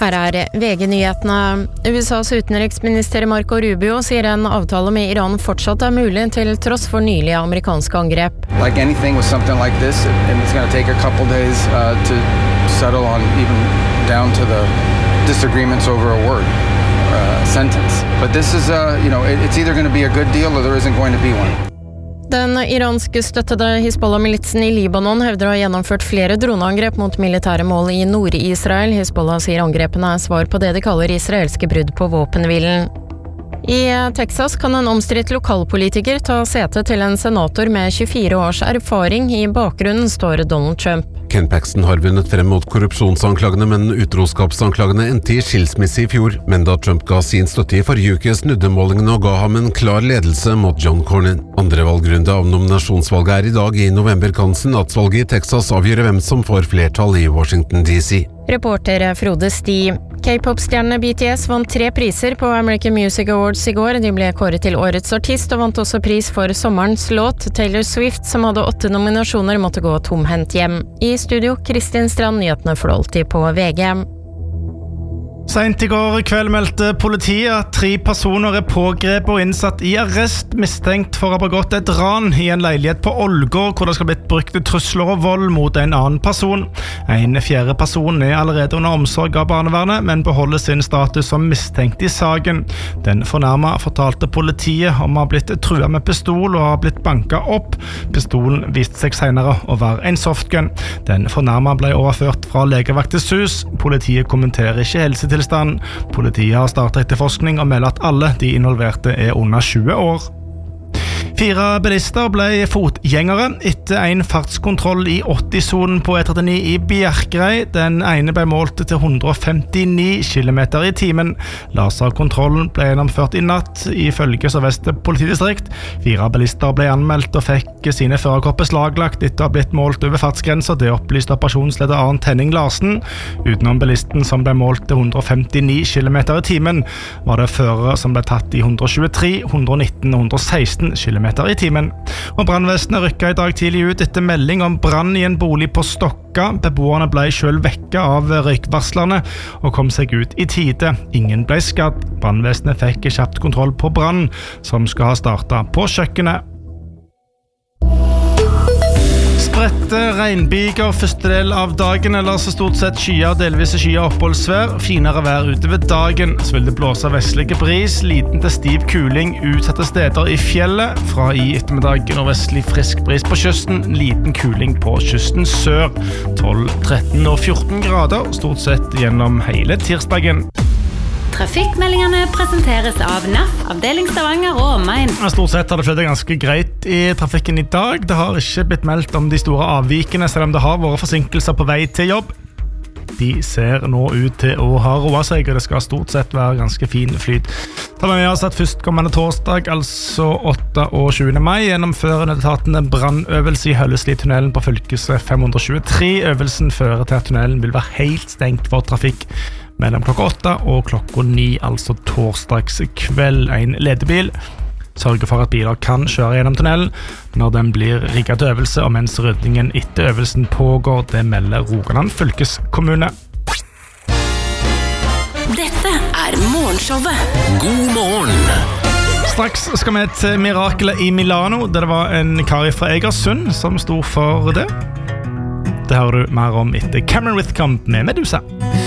Her VG-nyhetene. USAs utenriksminister Marco Rubio sier en avtale med Iran fortsatt mulig til tross for nylige amerikanske angrep. Like anything with something like this, and it's going to take a couple days to settle on even down to the disagreements over a word, sentence. But this is, it's either going to be a good deal or there isn't going to be one. Den iranske støttede Hizbollah-militsen i Libanon hevder å ha gjennomført flere droneangrep mot militære mål i Nord-Israel. Hizbollah sier angrepene svar på det de kaller israelske brudd på våpenhvilen. I Texas kan en omstridt lokalpolitiker ta sete til en senator med 24 års erfaring. I bakgrunnen står Donald Trump. Ken Paxton har vunnet frem mot korrupsjonsanklagene, men utroskapsanklagene endte i skilsmisse i fjor. Men da Trump ga sin støtte i forrige uke, snudde målingene og ga ham en klar ledelse mot John Cornyn. Andre valgrunde av nominasjonsvalget i dag. I november kan senatsvalget i Texas avgjøre hvem som får flertall i Washington DC. Reporter Frode Sti. K-pop-stjernene BTS vant 3 priser på American Music Awards i går. De ble kåret til årets artist og vant også pris for sommerens låt. Taylor Swift, som hadde 8 nominasjoner, måtte gå tomhendt hjem. I studio, Kristin Strand, nyhetene for alltid på VG. Sent i går kveld meldte politiet at 3 personer pågrepet og innsatt i arrest mistenkt for å ha begått et ran i en leilighet på Ålgård, hvor det skal blitt brukt trusler og vold mot en annen person. En 4. person allerede under omsorg av barnevernet, men beholder sin status som mistenkt i saken. Den fornærmede fortalte politiet om å ha blitt truet med pistol og ha blitt banket opp. Pistolen viste seg senere å være en softgun. Den fornærmede ble overført fra legevaktens hus. Politiet kommenterer ikke helsetilstand. Politiet har startet etterforskning og melder at alle de involverte under 20 år. 4 bilister ble fotgjengere etter en fartskontroll i 80-sonen på E39 i Bjerkreim. Den ene ble målt til 159 km i timen. Laserkontrollen ble gjennomført i natt ifølge Sør-Vest politidistrikt. 4 bilister ble anmeldt og fikk sine førerkort beslaglagt etter å ha blitt målt over fartsgrenser. Det opplyste operasjonsleder Arnt Henning Larsen. Utenom bilisten som ble målt til 159 km i timen, var det førere som ble tatt i 123, 119 og 116 km i timen. Og brannvesenet rykket i dag tidlig ut etter melding om brann i en bolig på Stokka. Beboerne ble selv vekket av røykvarslerne og kom seg ut i tide. Ingen ble skadd. Brannvesenet fikk kjapt kontroll på brann, som skal ha startet på kjøkkenet. Spredte regnbyger første del av dagen, eller så stort sett skyer, delvis skyer oppholdsvær. Finere vær utover dagen, så vil det blåse vestlige bris, liten til stiv kuling utsatte steder i fjellet. Fra i ettermiddag nordvestlig frisk bris på kysten, liten kuling på kysten sør. 12, 13 og 14 grader, stort sett gjennom hele tirsdagen. Trafikkmeldingene presenteres av NAF, avdeling Stavanger og omegn. Stort sett har det flyttet ganske greit i trafikken i dag. Det har ikke blitt meldt om de store avvikene, selv om det har vært forsinkelser på vei til jobb. De ser nå ut til å ha roet seg, og det skal stort sett være ganske fin flyt. Da må vi ha sett førstkommende torsdag, altså 28. mai, gjennomfører nødetaten en brannøvelse i Høllesli-tunnelen på fylkesvei 523. Øvelsen fører til at tunnelen vil være helt stengt for trafikk mellom klokka 8 og klokka 9, altså torsdags kveld. En ledebil sørger for at biler kan kjøre gjennom tunnelen når den blir rigget til øvelse, og mens rydningen etter øvelsen pågår. Det melder Rogaland fylkeskommune. Dette Morgenshowet. God morgen! Straks skal vi til Mirakelet i Milano, der det var en kar fra Egersund som sto for det. Det hører du mer om etter Cameron Whitcomb med Medusa.